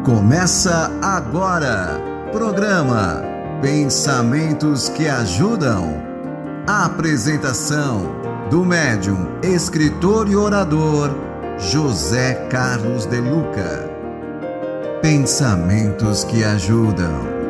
Começa agora, programa Pensamentos que Ajudam. Apresentação do médium, escritor e orador José Carlos de Luca. Pensamentos que Ajudam.